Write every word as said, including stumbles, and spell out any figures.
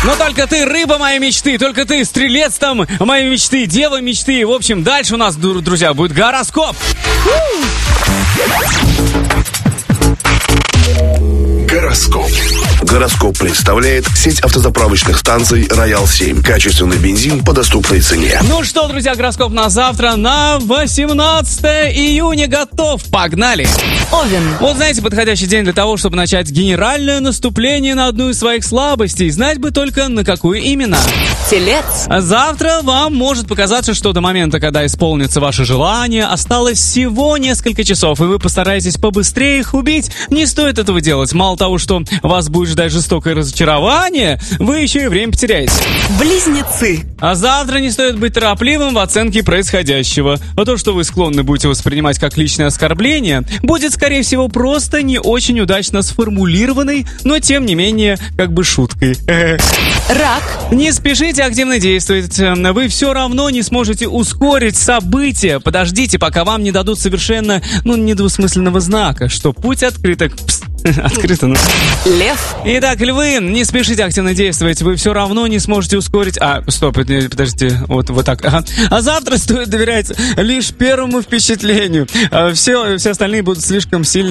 Но только ты рыба моей мечты, только ты стрелец там моей мечты, дева мечты. В общем, дальше у нас, друзья, будет гороскоп. Гороскоп. Гороскоп представляет сеть автозаправочных станций «Роял семь». Качественный бензин по доступной цене. Ну что, друзья, гороскоп на завтра, на восемнадцатое июня готов. Погнали! Овен. Вот знаете, подходящий день для того, чтобы начать генеральное наступление на одну из своих слабостей. Знать бы только, на какую именно. Телец. Завтра вам может показаться, что до момента, когда исполнится ваше желание, осталось всего несколько часов, и вы постараетесь побыстрее их убить. Не стоит этого делать. Мало того, что вас будет ждать жестокое разочарование, вы еще и время потеряете. Близнецы. А завтра не стоит быть торопливым в оценке происходящего. А то, что вы склонны будете воспринимать как личное оскорбление, будет, скорее всего, просто не очень удачно сформулированной, но, тем не менее, как бы шуткой. Рак. Не спешите активно действовать. Вы все равно не сможете ускорить события. Подождите, пока вам не дадут совершенно, ну, недвусмысленного знака, что путь открыт. Пс, открыто, ну. Лев. Итак, львы, не спешите активно действовать. Вы все равно не сможете ускорить... А, стоп, подождите, вот, вот так. Ага. А завтра стоит доверять лишь первому впечатлению. Все, все остальные будут слишком сильно